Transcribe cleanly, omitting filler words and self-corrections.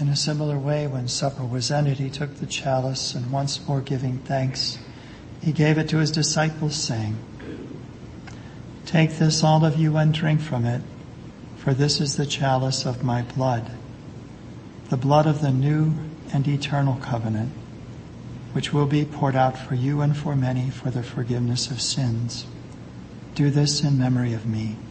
In a similar way, when supper was ended, he took the chalice, and once more giving thanks, he gave it to his disciples, saying, "Take this, all of you, and drink from it, for this is the chalice of my blood, the blood of the new and eternal covenant, which will be poured out for you and for many for the forgiveness of sins. Do this in memory of me."